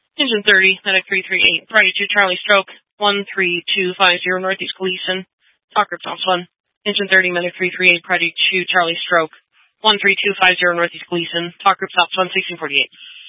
Engine 30, Medic 338, Priority 2 Charlie Stroke, 13250 Northeast Gleason, Talk Group Ops 1. Engine 30, Medic 338, Priority 2 Charlie Stroke, 13250 Northeast Gleason, Talk Group Ops 1, 1648.